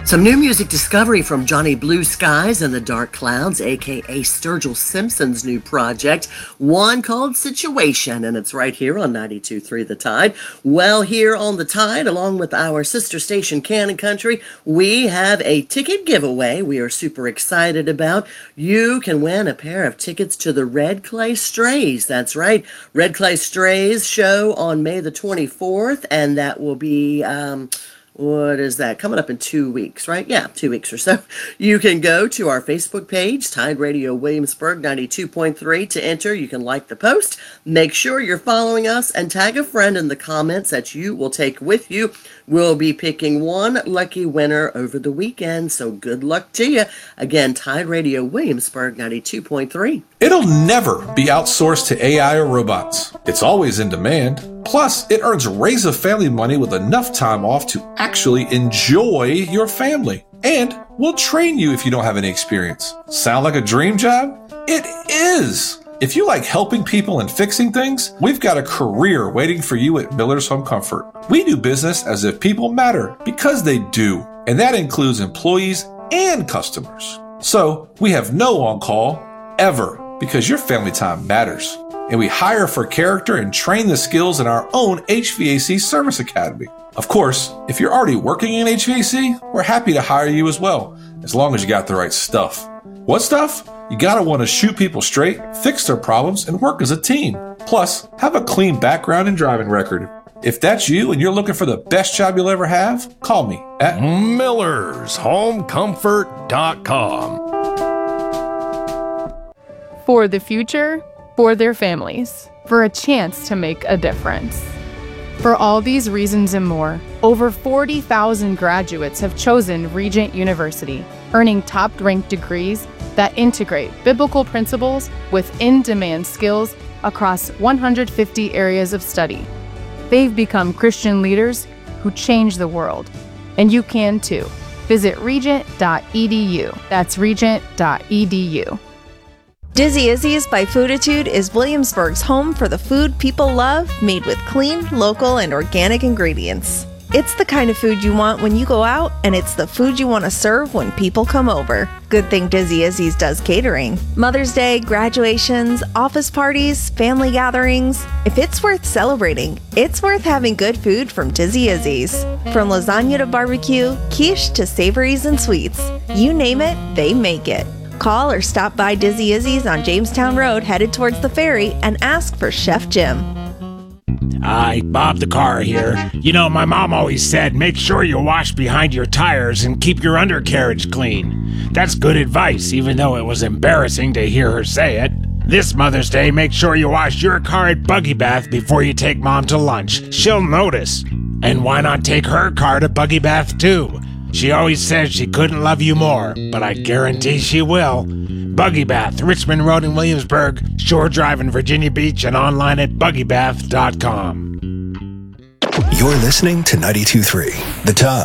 Some new music discovery from Johnny Blue Skies and the Dark Clouds, a.k.a. Sturgill Simpson's new project, one called Situation, and it's right here on 92.3 The Tide. Well, here on The Tide, along with our sister station, Cannon Country, we have a ticket giveaway we are super excited about. You can win a pair of tickets to the Red Clay Strays. That's right, Red Clay Strays show on May the 24th, and that will be... what is that? Coming up in 2 weeks, right? Yeah, 2 weeks or so. You can go to our Facebook page, Tide Radio Williamsburg 92.3 to enter. You can like the post. Make sure you're following us and tag a friend in the comments that you will take with you. We'll be picking one lucky winner over the weekend, so good luck to you. Again, Tide Radio Williamsburg 92.3. It'll never be outsourced to AI or robots. It's always in demand. Plus, it earns Raise a Family money with enough time off to actually enjoy your family. And we'll train you if you don't have any experience. Sound like a dream job? It is! If you like helping people and fixing things, we've got a career waiting for you at Miller's Home Comfort. We do business as if people matter, because they do. And that includes employees and customers. So, we have no on-call, ever, because your family time matters. And we hire for character and train the skills in our own HVAC Service Academy. Of course, if you're already working in HVAC, we're happy to hire you as well, as long as you got the right stuff. What stuff? You gotta want to shoot people straight, fix their problems, and work as a team. Plus, have a clean background and driving record. If that's you and you're looking for the best job you'll ever have, call me at MillersHomeComfort.com. For the future, for their families, for a chance to make a difference. For all these reasons and more, over 40,000 graduates have chosen Regent University, earning top-ranked degrees that integrate biblical principles with in-demand skills across 150 areas of study. They've become Christian leaders who change the world, and you can too. Visit regent.edu. That's regent.edu. Dizzy Izzy's by Fooditude is Williamsburg's home for the food people love, made with clean, local, and organic ingredients. It's the kind of food you want when you go out, and it's the food you want to serve when people come over. Good thing Dizzy Izzy's does catering. Mother's Day, graduations, office parties, family gatherings. If it's worth celebrating, it's worth having good food from Dizzy Izzy's. From lasagna to barbecue, quiche to savories and sweets. You name it, they make it. Call or stop by Dizzy Izzy's on Jamestown Road headed towards the ferry and ask for Chef Jim. Hi, Bob the car here. You know, my mom always said make sure you wash behind your tires and keep your undercarriage clean. That's good advice, even though it was embarrassing to hear her say it. This Mother's Day, make sure you wash your car at Buggy Bath before you take Mom to lunch. She'll notice. And why not take her car to Buggy Bath too? She always says she couldn't love you more, but I guarantee she will. Buggy Bath, Richmond Road in Williamsburg, Shore Drive in Virginia Beach, and online at buggybath.com. You're listening to 92.3 The Tide.